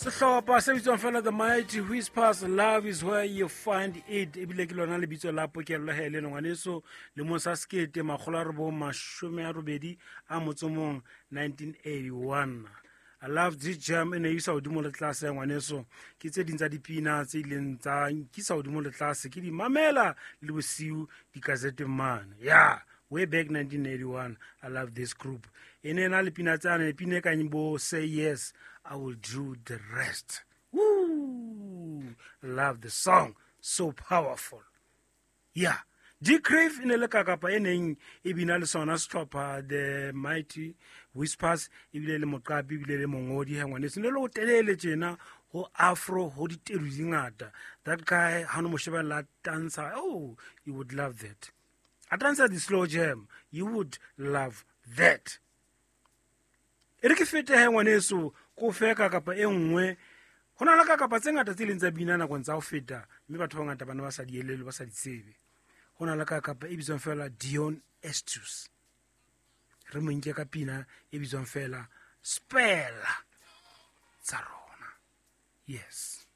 Sehlopha se bitswang fela The Mighty Whispers, Love is Where You Find It. Ebile ke lona lebitso la pokello hele ngwaneso le mo sa skete makgolo a rebo mashome a robedi a motsomong 1981. I love this jam ene isa hodimo le tlase ngwaneso ke tse ding tsa dipina tse ileng tsa nkisa hodimo le tlase ke di mamela le bosiu di gazette man. Yeah, way back 1981. I love this group. Ene na le pina tsana le pina ka nyimbo Say Yes, I Will Do the Rest. Woo! Love the song. So powerful. Yeah. Decrave in le kakapa eneng e bina le sona sehlopha The Mighty Whispers ebile le moqapi ebile le mongodi ha ngwane se le lo telele tjena ho afro ho diteru dingata. That guy hano mo sheba la dancer. Oh, you would love that. A dancer the slow jam, you would love that. Ere ke fete ha ngwane so ko feka kapa e nngwe hona la kakapa tse ngata tse leng tsa bina na kwantsa ho feta mme batho ba ngata bana ba sa dielelo ba sa ditsebe. Hona la kakapa e bitswang fela Dion Estus. Re mo nke ka pina e bitswang fela Spela tsa rona. Yes.